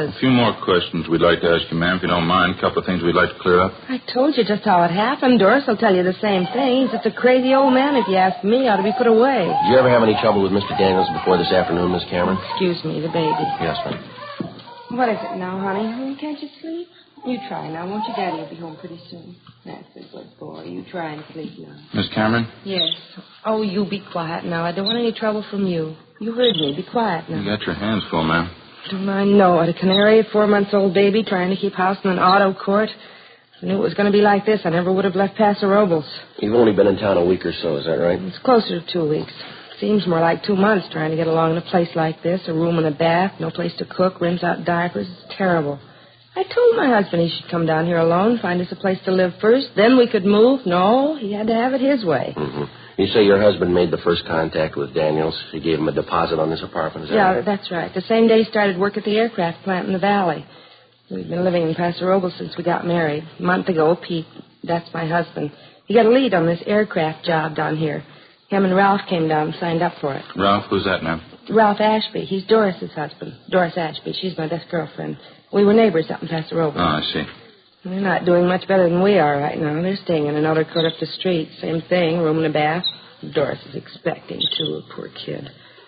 A few more questions we'd like to ask you, ma'am, if you don't mind. A couple of things we'd like to clear up. I told you just how it happened. Doris will tell you the same thing. He's just a crazy old man, if you ask me. Ought to be put away. Did you ever have any trouble with Mr. Daniels before this afternoon, Miss Cameron? Excuse me, the baby. Yes, ma'am. What is it now, honey? Can't you sleep? You try now, won't you? Daddy will be home pretty soon. That's a good boy. You try and sleep now. Miss Cameron? Yes. Oh, you be quiet now. I don't want any trouble from you. You heard me. Be quiet now. You got your hands full, ma'am. Don't I know it? A canary, a 4-month-old baby trying to keep house in an auto court. I knew it was going to be like this. I never would have left Paso Robles. You've only been in town a week or so, is that right? It's closer to 2 weeks. Seems more like 2 months trying to get along in a place like this. A room and a bath, no place to cook, rinse out diapers. It's terrible. I told my husband he should come down here alone, find us a place to live first. Then we could move. No, he had to have it his way. Mm-hmm. You say your husband made the first contact with Daniels. He gave him a deposit on this apartment, is that right? Yeah, that's right. The same day he started work at the aircraft plant in the valley. We've been living in Paso Robles since we got married. A month ago, Pete, that's my husband, he got a lead on this aircraft job down here. Him and Ralph came down and signed up for it. Ralph, who's that, ma'am? Ralph Ashby. He's Doris's husband. Doris Ashby. She's my best girlfriend. We were neighbors up in Paso Robles. Oh, I see. They're not doing much better than we are right now. They're staying in another court up the street. Same thing, room and a bath. Doris is expecting, too, poor kid.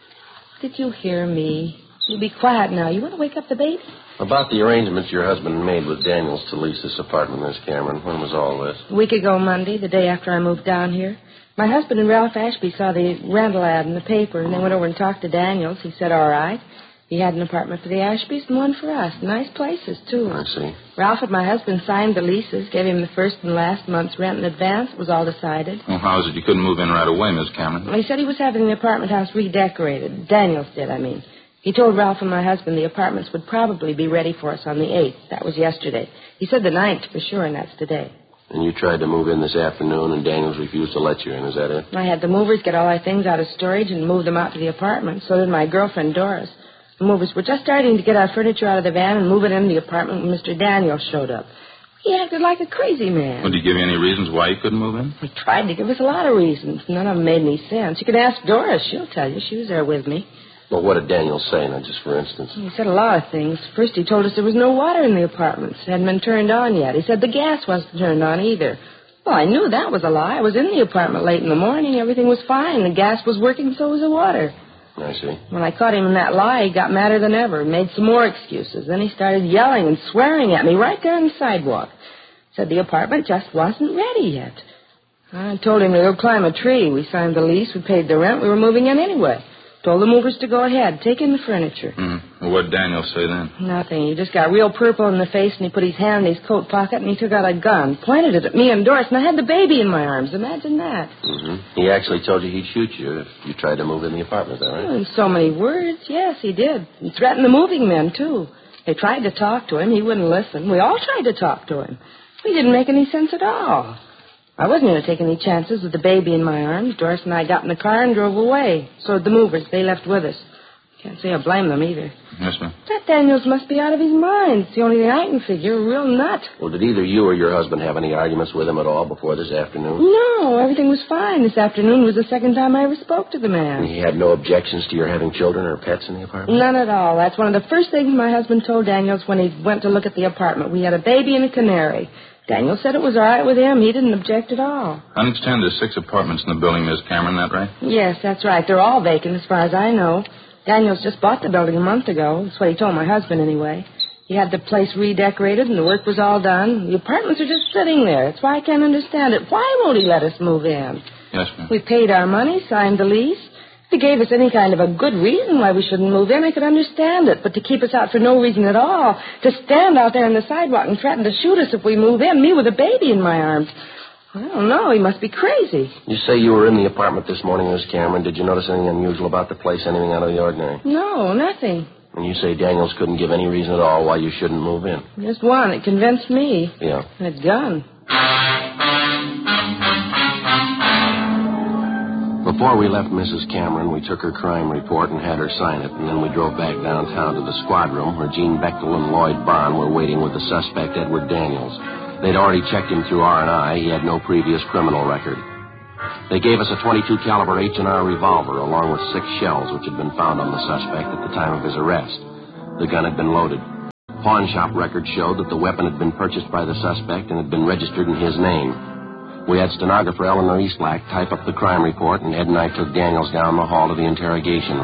Did you hear me? You be quiet now. You want to wake up the baby? About the arrangements your husband made with Daniels to lease this apartment, Miss Cameron, when was all this? A week ago Monday, the day after I moved down here. My husband and Ralph Ashby saw the rental ad in the paper, and they went over and talked to Daniels. He said, all right. He had an apartment for the Ashbys and one for us. Nice places, too. I see. Ralph and my husband signed the leases, gave him the first and last month's rent in advance. It was all decided. Well, how is it you couldn't move in right away, Miss Cameron? Well, he said he was having the apartment house redecorated. Daniels did, I mean. He told Ralph and my husband the apartments would probably be ready for us on the 8th. That was yesterday. He said the 9th for sure, and that's today. And you tried to move in this afternoon, and Daniels refused to let you in. Is that it? I had the movers get all our things out of storage and move them out to the apartment. So did my girlfriend, Doris. The movers were just starting to get our furniture out of the van and move it into the apartment when Mr. Daniels showed up. He acted like a crazy man. Well, did he give you any reasons why you couldn't move in? He tried to give us a lot of reasons. None of them made any sense. You could ask Doris. She'll tell you. She was there with me. Well, what did Daniels say, now, just for instance? He said a lot of things. First, he told us there was no water in the apartments. It hadn't been turned on yet. He said the gas wasn't turned on either. Well, I knew that was a lie. I was in the apartment late in the morning. Everything was fine. The gas was working, so was the water. I see. When I caught him in that lie, he got madder than ever, made some more excuses. Then he started yelling and swearing at me right there on the sidewalk. Said the apartment just wasn't ready yet. I told him to go climb a tree. We signed the lease. We paid the rent. We were moving in anyway. Told the movers to go ahead, take in the furniture. Well, what did Daniel say then? Nothing. He just got real purple in the face, and he put his hand in his coat pocket, and he took out a gun, pointed it at me and Doris, and I had the baby in my arms. Imagine that. Mm-hmm. He actually told you he'd shoot you if you tried to move in the apartment, is that right? Oh, in so many words, yes, he did. He threatened the moving men, too. They tried to talk to him. He wouldn't listen. We all tried to talk to him. He didn't make any sense at all. I wasn't going to take any chances with the baby in my arms. Doris and I got in the car and drove away. So did the movers. They left with us. Can't say I blame them either. Yes, ma'am. That Daniels must be out of his mind. It's the only thing I can figure. A real nut. Well, did either you or your husband have any arguments with him at all before this afternoon? No, everything was fine. This afternoon was the second time I ever spoke to the man. And he had no objections to your having children or pets in the apartment? None at all. That's one of the first things my husband told Daniels when he went to look at the apartment. We had a baby and a canary. Daniel said it was all right with him. He didn't object at all. I understand there's 6 apartments in the building, Miss Cameron, that right? Yes, that's right. They're all vacant as far as I know. Daniels just bought the building a month ago. That's what he told my husband anyway. He had the place redecorated and the work was all done. The apartments are just sitting there. That's why I can't understand it. Why won't he let us move in? Yes, ma'am. We paid our money, signed the lease. If he gave us any kind of a good reason why we shouldn't move in, I could understand it. But to keep us out for no reason at all, to stand out there on the sidewalk and threaten to shoot us if we move in, me with a baby in my arms, I don't know. He must be crazy. You say you were in the apartment this morning, Miss Cameron. Did you notice anything unusual about the place, anything out of the ordinary? No, nothing. And you say Daniels couldn't give any reason at all why you shouldn't move in? Just one. It convinced me. Yeah. And a gun. Before we left Mrs. Cameron, we took her crime report and had her sign it, and then we drove back downtown to the squad room where Gene Bechtel and Lloyd Bond were waiting with the suspect, Edward Daniels. They'd already checked him through R&I. He had no previous criminal record. They gave us a .22 caliber H&R revolver along with 6 shells which had been found on the suspect at the time of his arrest. The gun had been loaded. pawn shop records showed that the weapon had been purchased by the suspect and had been registered in his name. We had stenographer Eleanor Eastlack type up the crime report, and Ed and I took Daniels down the hall to the interrogation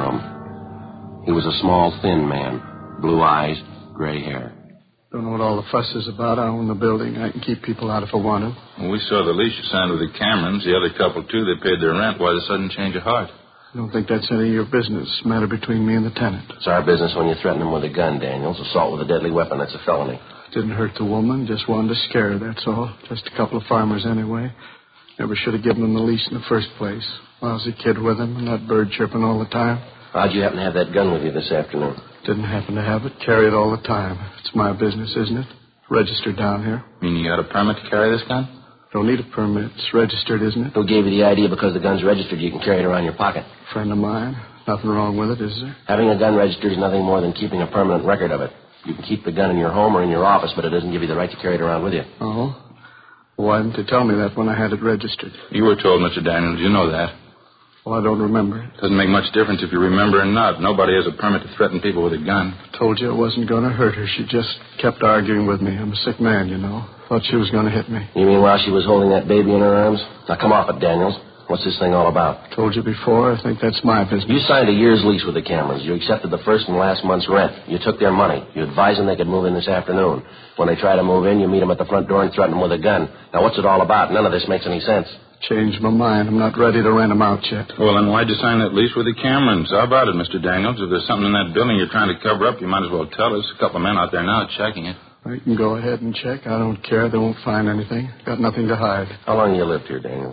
room. He was a small, thin man, blue eyes, gray hair. Don't know what all the fuss is about. I own the building. I can keep people out if I want to. Well, we saw the lease you signed with the Camerons. The other couple, too, they paid their rent. Why the sudden change of heart? I don't think that's any of your business. Matter between me and the tenant. It's our business when you threaten him with a gun, Daniels. Assault with a deadly weapon, that's a felony. Didn't hurt the woman. Just wanted to scare her, that's all. Just a couple of farmers anyway. Never should have given him the lease in the first place. Lousy kid with him and that bird chirping all the time. How'd you happen to have that gun with you this afternoon? Didn't happen to have it. Carry it all the time. It's my business, isn't it? Registered down here. Mean you got a permit to carry this gun? Don't need a permit. It's registered, isn't it? Who gave you the idea because the gun's registered you can carry it around your pocket? Friend of mine. Nothing wrong with it, is there? Having a gun registered is nothing more than keeping a permanent record of it. You can keep the gun in your home or in your office, but it doesn't give you the right to carry it around with you. Oh? Why didn't you tell me that when I had it registered? You were told, Mr. Daniels. You know that. Well, I don't remember it. Doesn't make much difference if you remember or not. Nobody has a permit to threaten people with a gun. Told you I wasn't going to hurt her. She just kept arguing with me. I'm a sick man, you know. Thought she was going to hit me. You mean while she was holding that baby in her arms? Now, come off it, Daniels. What's this thing all about? Told you before. I think that's my business. You signed a year's lease with the Camerons. You accepted the first and last month's rent. You took their money. You advised them they could move in this afternoon. When they try to move in, you meet them at the front door and threaten them with a gun. Now, what's it all about? None of this makes any sense. Changed my mind. I'm not ready to rent them out yet. Well, then why'd you sign that lease with the Camerons? How about it, Mr. Daniels? If there's something in that building you're trying to cover up, you might as well tell us. A couple of men out there now checking it. You can go ahead and check. I don't care. They won't find anything. Got nothing to hide. How long you lived here, Daniels?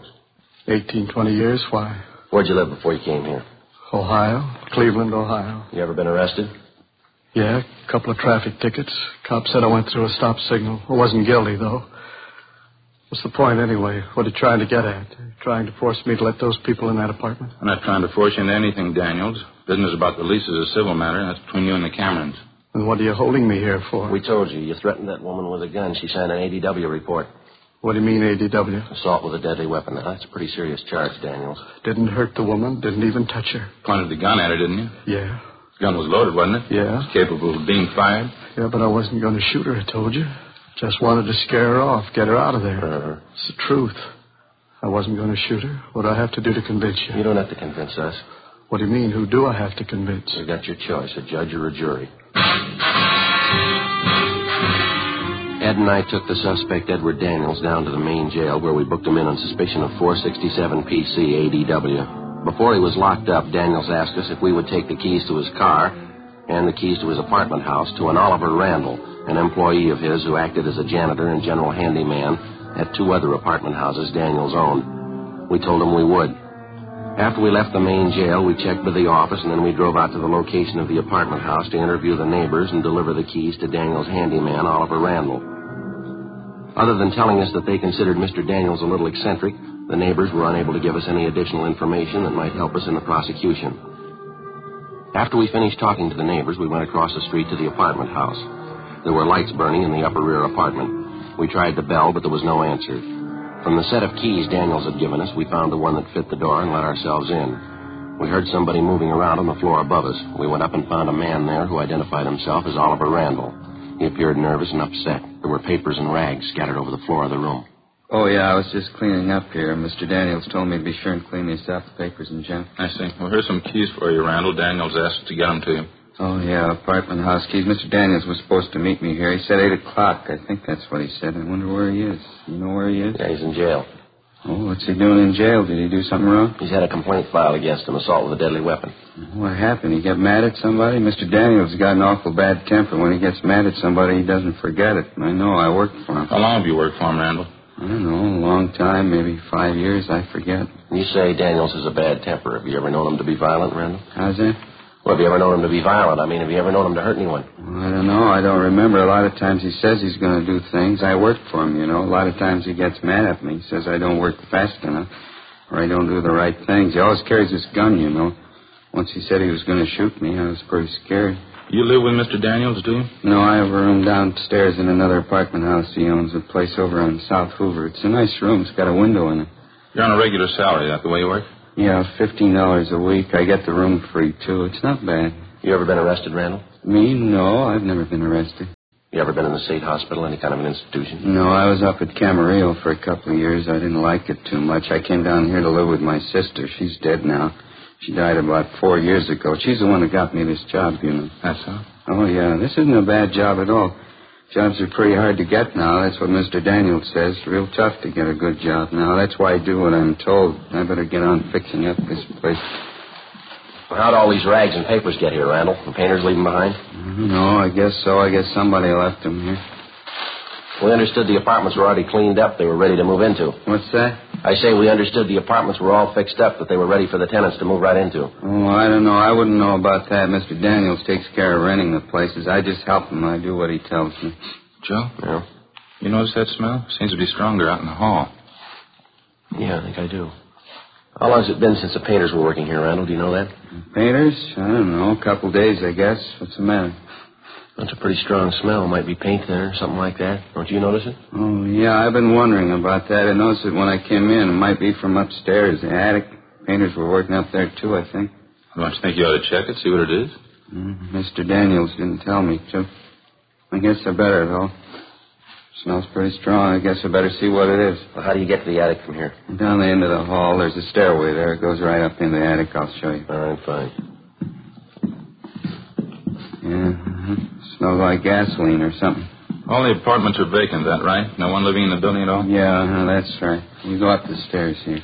18, 20 years. Why? Where'd you live before you came here? Ohio. Cleveland, Ohio. You ever been arrested? Yeah, a couple of traffic tickets. Cop said I went through a stop signal. I wasn't guilty, though. What's the point, anyway? What are you trying to get at? Trying to force me to let those people in that apartment? I'm not trying to force you into anything, Daniels. Business about the lease is a civil matter. That's between you and the Camerons. And what are you holding me here for? We told you. You threatened that woman with a gun. She signed an ADW report. What do you mean, ADW? Assault with a deadly weapon. Now, that's a pretty serious charge, Daniels. Didn't hurt the woman. Didn't even touch her. Pointed the gun at her, didn't you? Yeah. The gun was loaded, wasn't it? Yeah. It was capable of being fired? Yeah, but I wasn't going to shoot her, I told you. Just wanted to scare her off, get her out of there. It's the truth. I wasn't going to shoot her. What do I have to do to convince you? You don't have to convince us. What do you mean? Who do I have to convince? You got your choice, a judge or a jury. Ed and I took the suspect, Edward Daniels, down to the main jail where we booked him in on suspicion of 467 PC ADW. Before he was locked up, Daniels asked us if we would take the keys to his car and the keys to his apartment house to an Oliver Randall, an employee of his who acted as a janitor and general handyman at two other apartment houses Daniels owned. We told him we would. After we left the main jail, we checked with the office, and then we drove out to the location of the apartment house to interview the neighbors and deliver the keys to Daniels' handyman, Oliver Randall. Other than telling us that they considered Mr. Daniels a little eccentric, the neighbors were unable to give us any additional information that might help us in the prosecution. After we finished talking to the neighbors, we went across the street to the apartment house. There were lights burning in the upper rear apartment. We tried the bell, but there was no answer. From the set of keys Daniels had given us, we found the one that fit the door and let ourselves in. We heard somebody moving around on the floor above us. We went up and found a man there who identified himself as Oliver Randall. He appeared nervous and upset. There were papers and rags scattered over the floor of the room. Oh, yeah, I was just cleaning up here. Mr. Daniels told me to be sure and clean these up, the papers and junk. I see. Well, here's some keys for you, Randall. Daniels asked us to get them to you. Oh, yeah, apartment house keys. Mr. Daniels was supposed to meet me here. He said 8 o'clock. I think that's what he said. I wonder where he is. You know where he is? Yeah, he's in jail. Oh, what's he doing in jail? Did he do something wrong? He's had a complaint filed against him, assault with a deadly weapon. What happened? He got mad at somebody? Mr. Daniels got an awful bad temper. When he gets mad at somebody, he doesn't forget it. I know. I worked for him. How long have you worked for him, Randall? I don't know. A long time. Maybe 5 years. I forget. You say Daniels has a bad temper. Have you ever known him to be violent, Randall? How's that? Well, have you ever known him to be violent? I mean, have you ever known him to hurt anyone? Well, I don't know. I don't remember. A lot of times he says he's going to do things. I work for him, you know. A lot of times he gets mad at me. He says I don't work fast enough or I don't do the right things. He always carries his gun, you know. Once he said he was going to shoot me, I was pretty scared. You live with Mr. Daniels, do you? No, I have a room downstairs in another apartment house he owns, a place over on South Hoover. It's a nice room. It's got a window in it. You're on a regular salary, that the way you work? Yeah, $15 a week. I get the room free, too. It's not bad. You ever been arrested, Randall? Me? No, I've never been arrested. You ever been in the state hospital, any kind of an institution? No, I was up at Camarillo for a couple of years. I didn't like it too much. I came down here to live with my sister. She's dead now. She died about 4 years ago. She's the one that got me this job, you know. That's all? Oh, yeah. This isn't a bad job at all. Jobs are pretty hard to get now. That's what Mr. Daniels says. Real tough to get a good job now. That's why I do what I'm told. I better get on fixing up this place. Well, how'd all these rags and papers get here, Randall? The painters leave them behind? No, I guess so. I guess somebody left them here. We understood the apartments were already cleaned up. They were ready to move into. What's that? I say we understood the apartments were all fixed up, that they were ready for the tenants to move right into. Oh, I don't know. I wouldn't know about that. Mr. Daniels takes care of renting the places. I just help him. I do what he tells me. Joe? Yeah? You notice that smell? Seems to be stronger out in the hall. Yeah, I think I do. How long has it been since the painters were working here, Randall? Do you know that? Painters? I don't know. A couple days, I guess. What's the matter? That's a pretty strong smell. Might be paint there or something like that. Don't you notice it? Oh, yeah, I've been wondering about that. I noticed it when I came in. It might be from upstairs, the attic. Painters were working up there, too, I think. Don't you think you ought to check it, see what it is? Mr. Daniels didn't tell me to. I guess I better, though. Smells pretty strong. I guess I better see what it is. Well, how do you get to the attic from here? Down the end of the hall, there's a stairway there. It goes right up into the attic. I'll show you. All right, fine. Yeah, smells like gasoline or something. All the apartments are vacant, that right? No one living in the building at all? Yeah, that's right. You go up the stairs here.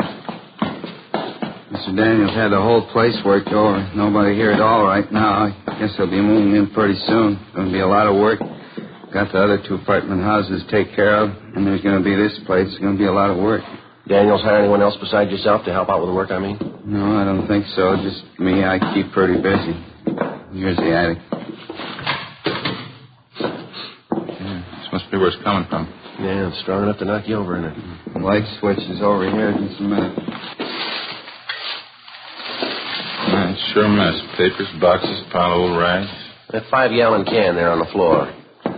Mr. Daniels had the whole place worked over. Nobody here at all right now. I guess they'll be moving in pretty soon. Going to be a lot of work. Got the other 2 apartment houses to take care of, and there's going to be this place. There's going to be a lot of work. Daniels hire anyone else besides yourself to help out with the work, I mean? No, I don't think so. Just me. I keep pretty busy. Here's the attic. Yeah, this must be where it's coming from. Yeah, it's strong enough to knock you over in it. The light switch is over here. Just a minute. It's sure a mess. Papers, boxes, a pile of old rags. That 5-gallon can there on the floor.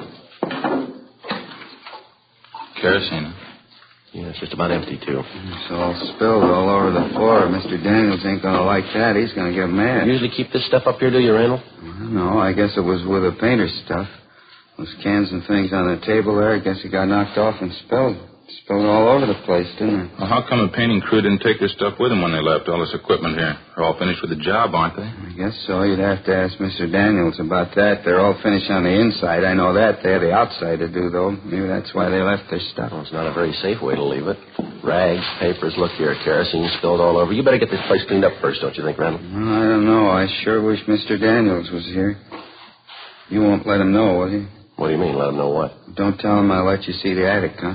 Kerosene. Yeah, it's just about empty, too. It's all spilled all over the floor. Mr. Daniels ain't going to like that. He's going to get mad. You usually keep this stuff up here, do you, Randall? No, I guess it was with the painter's stuff. Those cans and things on the table there, I guess it got knocked off and spilled. Spilled all over the place, didn't it? Well, how come the painting crew didn't take their stuff with them when they left? All this equipment here. They're all finished with the job, aren't they? I guess so. You'd have to ask Mr. Daniels about that. They're all finished on the inside. I know that. They have the outside to do, though. Maybe that's why they left their stuff. Well, it's not a very safe way to leave it. Rags, papers, look here, kerosene spilled all over. You better get this place cleaned up first, don't you think, Randall? Well, I don't know. I sure wish Mr. Daniels was here. You won't let him know, will you? What do you mean, let him know what? Don't tell him I'll let you see the attic, huh?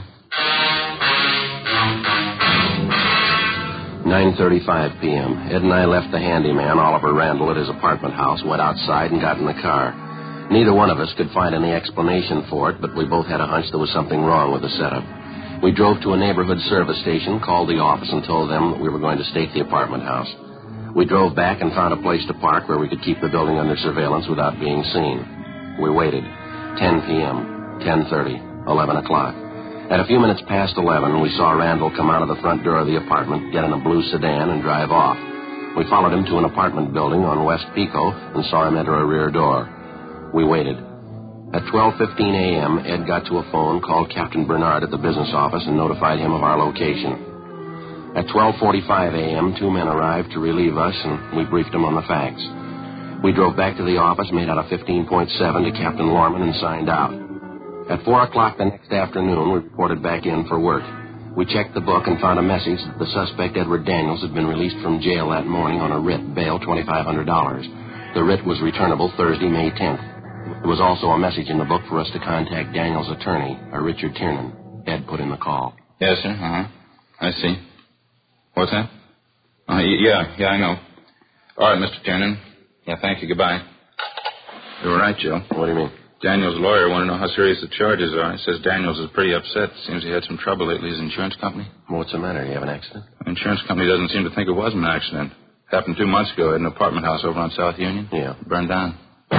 9:35 p.m. Ed and I left the handyman, Oliver Randall, at his apartment house, went outside and got in the car. Neither one of us could find any explanation for it, but we both had a hunch there was something wrong with the setup. We drove to a neighborhood service station, called the office, and told them that we were going to stake the apartment house. We drove back and found a place to park where we could keep the building under surveillance without being seen. We waited. 10 p.m., 10:30, 11 o'clock. At a few minutes past 11, we saw Randall come out of the front door of the apartment, get in a blue sedan, and drive off. We followed him to an apartment building on West Pico and saw him enter a rear door. We waited. At 12:15 a.m., Ed got to a phone, called Captain Bernard at the business office, and notified him of our location. At 12:45 a.m., 2 men arrived to relieve us, and we briefed them on the facts. We drove back to the office, made out a 15.7 to Captain Lorman, and signed out. At 4 o'clock the next afternoon, we reported back in for work. We checked the book and found a message that the suspect, Edward Daniels, had been released from jail that morning on a writ, bail $2,500. The writ was returnable Thursday, May 10th. There was also a message in the book for us to contact Daniels' attorney, Richard Tiernan. Ed put in the call. Yes, sir. Uh-huh. I see. What's that? Yeah, I know. All right, Mr. Tiernan. Yeah, thank you. Goodbye. You were right, Joe. What do you mean? Daniels' lawyer wanted to know how serious the charges are. He says Daniels is pretty upset. Seems he had some trouble lately. His insurance company. Well, what's the matter? You have an accident? The insurance company doesn't seem to think it was an accident. Happened 2 months ago at an apartment house over on South Union. Yeah. Burned down.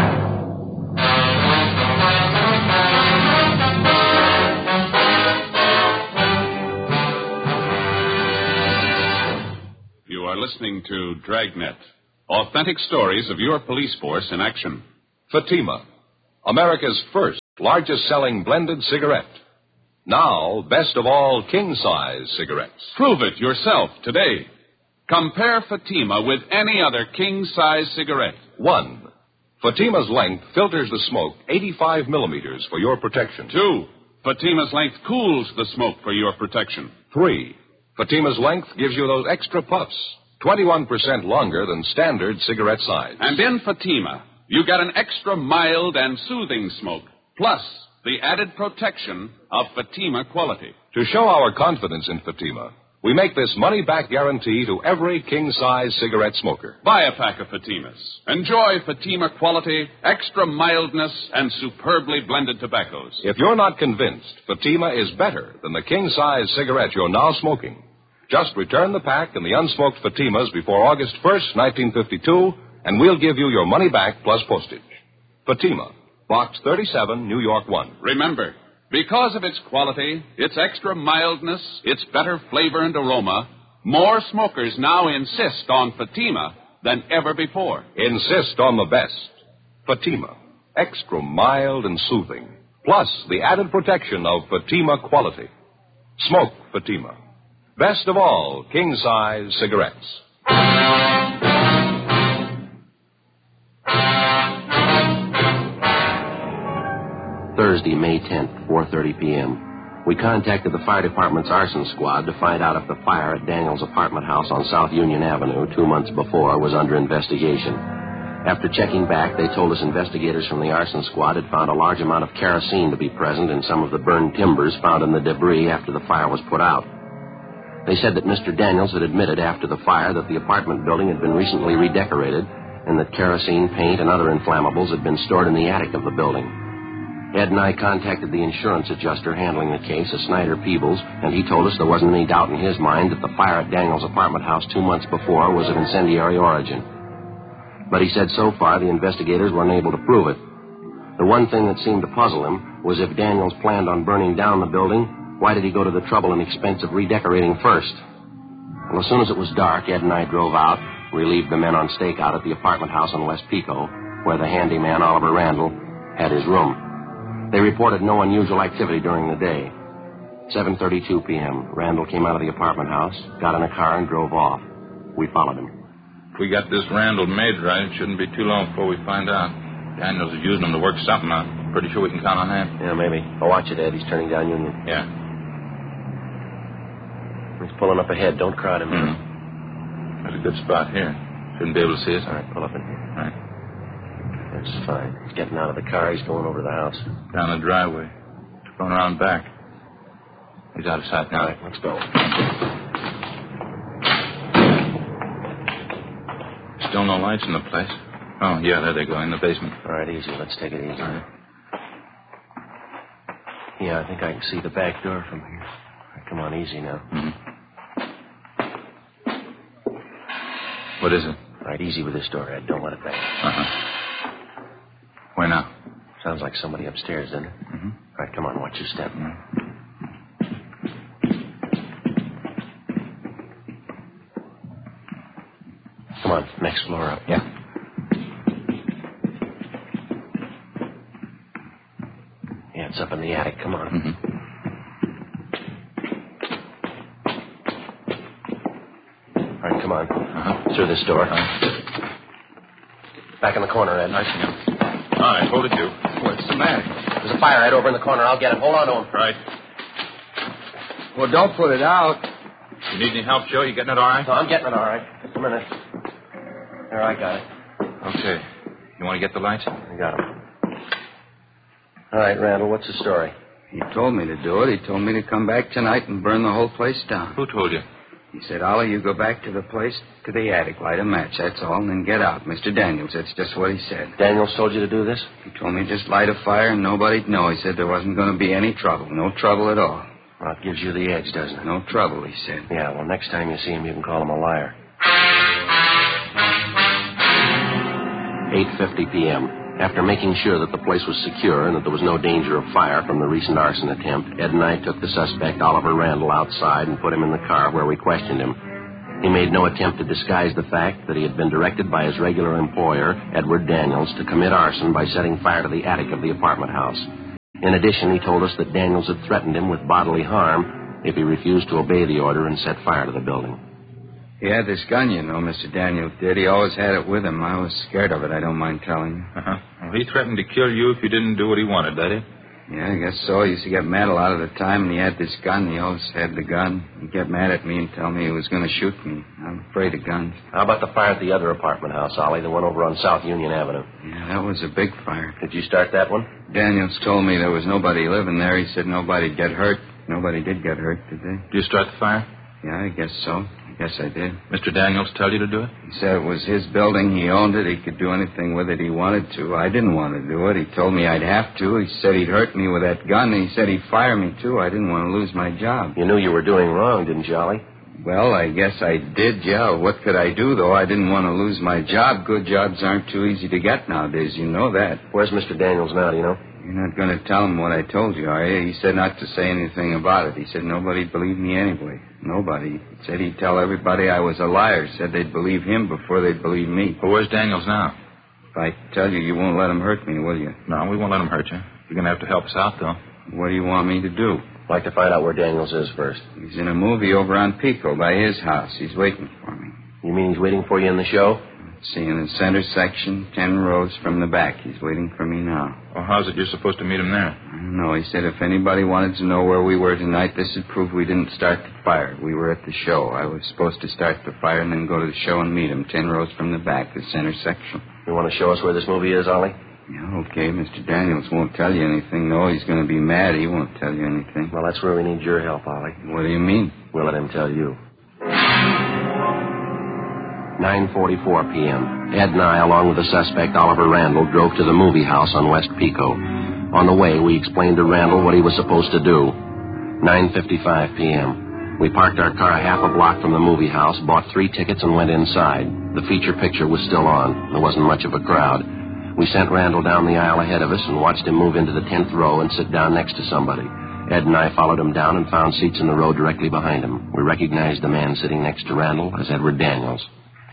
You are listening to Dragnet. Authentic stories of your police force in action. Fatima, America's first largest selling blended cigarette. Now, best of all, king-size cigarettes. Prove it yourself today. Compare Fatima with any other king-size cigarette. 1. Fatima's length filters the smoke 85 millimeters for your protection. 2. Fatima's length cools the smoke for your protection. 3. Fatima's length gives you those extra puffs, 21% longer than standard cigarette size. And in Fatima, you get an extra mild and soothing smoke, plus the added protection of Fatima quality. To show our confidence in Fatima, we make this money-back guarantee to every king-size cigarette smoker. Buy a pack of Fatimas. Enjoy Fatima quality, extra mildness, and superbly blended tobaccos. If you're not convinced Fatima is better than the king-size cigarette you're now smoking, just return the pack and the unsmoked Fatimas before August 1st, 1952, and we'll give you your money back plus postage. Fatima, Box 37, New York 1. Remember, because of its quality, its extra mildness, its better flavor and aroma, more smokers now insist on Fatima than ever before. Insist on the best. Fatima, extra mild and soothing, plus the added protection of Fatima quality. Smoke Fatima. Best of all, king-size cigarettes. Thursday, May 10th, 4:30 p.m. We contacted the fire department's arson squad to find out if the fire at Daniel's apartment house on South Union Avenue 2 months before was under investigation. After checking back, they told us investigators from the arson squad had found a large amount of kerosene to be present in some of the burned timbers found in the debris after the fire was put out. They said that Mr. Daniels had admitted after the fire that the apartment building had been recently redecorated and that kerosene, paint, and other inflammables had been stored in the attic of the building. Ed and I contacted the insurance adjuster handling the case, a Snyder Peebles, and he told us there wasn't any doubt in his mind that the fire at Daniel's apartment house 2 months before was of incendiary origin. But he said so far the investigators were unable to prove it. The one thing that seemed to puzzle him was if Daniels planned on burning down the building, why did he go to the trouble and expense of redecorating first? Well, as soon as it was dark, Ed and I drove out, relieved the men on stakeout at the apartment house on West Pico, where the handyman, Oliver Randall, had his room. They reported no unusual activity during the day. 7:32 p.m., Randall came out of the apartment house, got in a car, and drove off. We followed him. If we got this Randall made right, it shouldn't be too long before we find out. Daniels is using him to work something out. Pretty sure we can count on that. Yeah, maybe. Oh, watch it, Ed. He's turning down Union. Yeah. He's pulling up ahead. Don't crowd him. There's a good spot here. Shouldn't be able to see us. All right, pull up in here. All right. That's fine. He's getting out of the car. He's going over to the house. Down the driveway. Going around back. He's out of sight now. All right, let's go. Still no lights in the place. Oh, yeah, there they go, in the basement. All right, easy. Let's take it easy. All right. Yeah, I think I can see the back door from here. All right, come on, easy now. What is it? All right, easy with this door, Ed. Don't let it bang. Uh-huh. Where now? Sounds like somebody upstairs, doesn't it? Mm-hmm. All right, come on, watch your step. Come on, next floor up. Yeah. Yeah, it's up in the attic. Come on. All right, come on. Through this door. Back in the corner, Ed. I see him. All right, hold it, you. What's the matter? There's a fire right over in the corner. I'll get it. Hold on to him. Right. Well, don't put it out. You need any help, Joe? You getting it all right? No, I'm getting it all right. Just a minute. There, I got it. Okay. You want to get the lights? I got him. All right, Randall, what's the story? He told me to do it. He told me to come back tonight and burn the whole place down. Who told you? He said, Ollie, you go back to the place, to the attic, light a match, that's all, and then get out. Mr. Daniels, that's just what he said. Daniels told you to do this? He told me just light a fire and nobody'd know. He said there wasn't going to be any trouble. No trouble at all. Well, it gives you the edge, doesn't it? No trouble, he said. Yeah, well, next time you see him, you can call him a liar. 8:50 p.m. After making sure that the place was secure and that there was no danger of fire from the recent arson attempt, Ed and I took the suspect, Oliver Randall, outside and put him in the car where we questioned him. He made no attempt to disguise the fact that he had been directed by his regular employer, Edward Daniels, to commit arson by setting fire to the attic of the apartment house. In addition, he told us that Daniels had threatened him with bodily harm if he refused to obey the order and set fire to the building. He had this gun, you know, Mr. Daniels did. He always had it with him. I was scared of it, I don't mind telling you. Uh-huh. Well, he threatened to kill you if you didn't do what he wanted, did he? Yeah, I guess so. He used to get mad a lot of the time, and he had this gun. He always had the gun. He'd get mad at me and tell me he was going to shoot me. I'm afraid of guns. How about the fire at the other apartment house, Ollie, the one over on South Union Avenue? Yeah, that was a big fire. Did you start that one? Daniels told me there was nobody living there. He said nobody'd get hurt. Nobody did get hurt, did they? Did you start the fire? Yeah, I guess so. Yes, I did. Mr. Daniels tell you to do it? He said it was his building. He owned it. He could do anything with it he wanted to. I didn't want to do it. He told me I'd have to. He said he'd hurt me with that gun, and he said he'd fire me, too. I didn't want to lose my job. You knew you were doing wrong, didn't you, Ollie? Well, I guess I did, yeah. What could I do, though? I didn't want to lose my job. Good jobs aren't too easy to get nowadays. You know that. Where's Mr. Daniels now, do you know? You're not going to tell him what I told you, are you? He said not to say anything about it. He said nobody'd believe me anyway. Nobody. He said he'd tell everybody I was a liar. Said they'd believe him before they'd believe me. Well, where's Daniels now? If I tell you, you won't let him hurt me, will you? No, we won't let him hurt you. You're going to have to help us out, though. What do you want me to do? I'd like to find out where Daniels is first. He's in a movie over on Pico by his house. He's waiting for me. You mean he's waiting for you in the show? See, in the center section, 10 rows from the back. He's waiting for me now. Well, how's it you're supposed to meet him there? I don't know. He said if anybody wanted to know where we were tonight, this would prove we didn't start the fire. We were at the show. I was supposed to start the fire and then go to the show and meet him, 10 rows from the back, the center section. You want to show us where this movie is, Ollie? Yeah, okay. Mr. Daniels won't tell you anything. No, he's going to be mad. He won't tell you anything. Well, that's where we need your help, Ollie. What do you mean? We'll let him tell you. 9:44 p.m. Ed and I, along with the suspect, Oliver Randall, drove to the movie house on West Pico. On the way, we explained to Randall what he was supposed to do. 9:55 p.m. We parked our car half a block from the movie house, bought 3 tickets, and went inside. The feature picture was still on. There wasn't much of a crowd. We sent Randall down the aisle ahead of us and watched him move into the 10th row and sit down next to somebody. Ed and I followed him down and found seats in the row directly behind him. We recognized the man sitting next to Randall as Edward Daniels.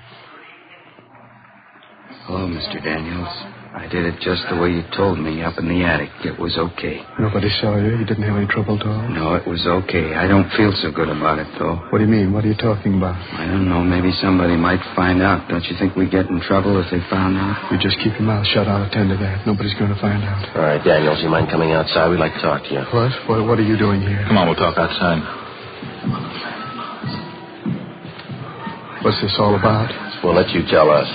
Hello, Mr. Daniels. I did it just the way you told me up in the attic. It was okay. Nobody saw you? You didn't have any trouble at all? No, it was okay. I don't feel so good about it, though. What do you mean? What are you talking about? I don't know. Maybe somebody might find out. Don't you think we'd get in trouble if they found out? You just keep your mouth shut. I'll attend to that. Nobody's going to find out. All right, Daniels, you mind coming outside? We'd like to talk to you. What are you doing here? Come on, we'll talk outside. What's this all about? We'll let you tell us.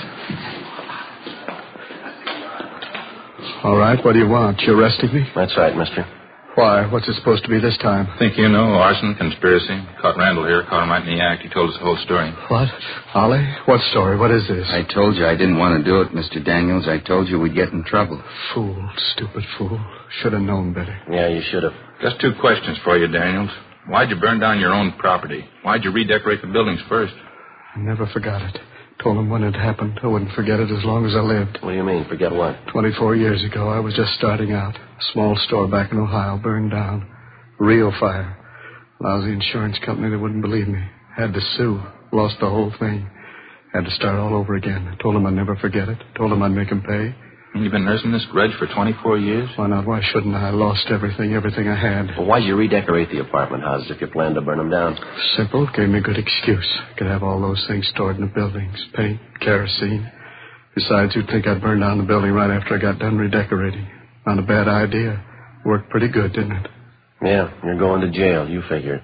All right, what do you want? You arresting me? That's right, mister. Why? What's it supposed to be this time? Think you know, arson, conspiracy. Caught Randall here, caught him right in the act. He told us the whole story. What? Ollie? What story? What is this? I told you I didn't want to do it, Mr. Daniels. I told you we'd get in trouble. Fool, stupid fool. Should have known better. Yeah, you should have. Just 2 questions for you, Daniels. Why'd you burn down your own property? Why'd you redecorate the buildings first? I never forgot it. Told him when it happened. I wouldn't forget it as long as I lived. What do you mean, forget what? 24 years ago, I was just starting out. A small store back in Ohio burned down. Real fire. Lousy insurance company that wouldn't believe me. Had to sue. Lost the whole thing. Had to start all over again. I told him I'd never forget it. Told him I'd make him pay. And you've been nursing this grudge for 24 years? Why not? Why shouldn't I? I lost everything I had. Well, why'd you redecorate the apartment houses if you planned to burn them down? Simple. Gave me a good excuse. Could have all those things stored in the buildings. Paint, kerosene. Besides, you'd think I'd burn down the building right after I got done redecorating. Not a bad idea. Worked pretty good, didn't it? Yeah, you're going to jail. You figure.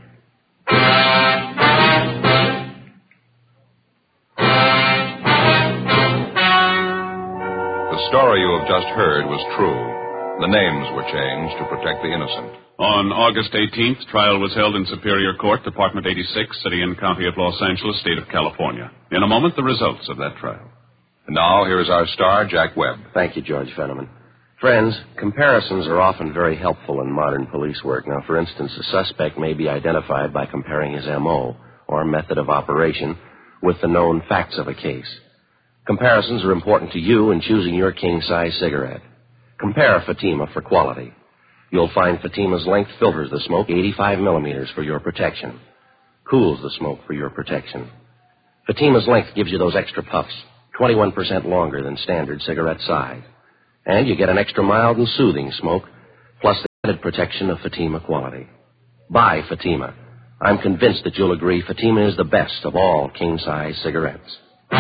The story you have just heard was true. The names were changed to protect the innocent. On August 18th, trial was held in Superior Court, Department 86, City and County of Los Angeles, State of California. In a moment, the results of that trial. And now, here is our star, Jack Webb. Thank you, George Fenneman. Friends, comparisons are often very helpful in modern police work. Now, for instance, a suspect may be identified by comparing his M.O., or method of operation, with the known facts of a case. Comparisons are important to you in choosing your king-size cigarette. Compare Fatima for quality. You'll find Fatima's length filters the smoke 85 millimeters for your protection. Cools the smoke for your protection. Fatima's length gives you those extra puffs, 21% longer than standard cigarette size. And you get an extra mild and soothing smoke, plus added protection of Fatima quality. Buy Fatima. I'm convinced that you'll agree Fatima is the best of all king-size cigarettes.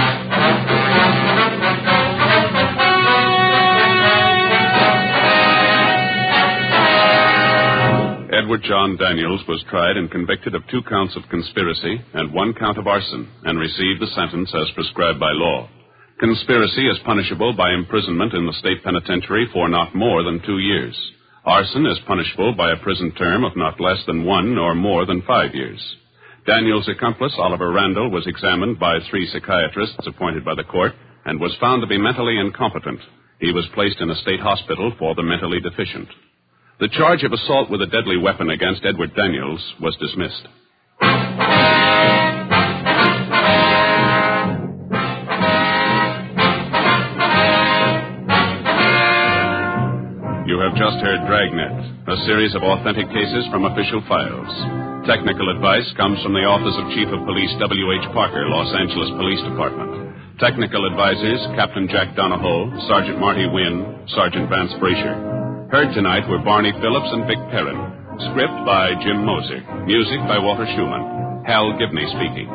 Edward John Daniels was tried and convicted of 2 counts of conspiracy and 1 count of arson and received the sentence as prescribed by law. Conspiracy is punishable by imprisonment in the state penitentiary for not more than 2 years. Arson is punishable by a prison term of not less than 1 or more than 5 years. Daniels' accomplice, Oliver Randall, was examined by 3 psychiatrists appointed by the court and was found to be mentally incompetent. He was placed in a state hospital for the mentally deficient. The charge of assault with a deadly weapon against Edward Daniels was dismissed. You have just heard Dragnet, a series of authentic cases from official files. Technical advice comes from the Office of Chief of Police W.H. Parker, Los Angeles Police Department. Technical advisors, Captain Jack Donahoe, Sergeant Marty Wynn, Sergeant Vance Brasher. Heard tonight were Barney Phillips and Vic Perrin. Script by Jim Moser. Music by Walter Schumann. Hal Gibney speaking.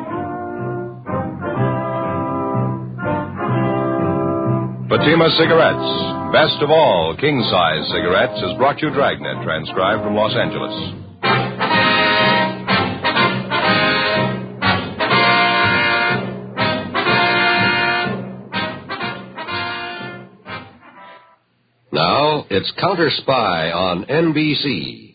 Fatima Cigarettes, best of all king-size cigarettes, has brought you Dragnet, transcribed from Los Angeles. Now, it's Counter Spy on NBC.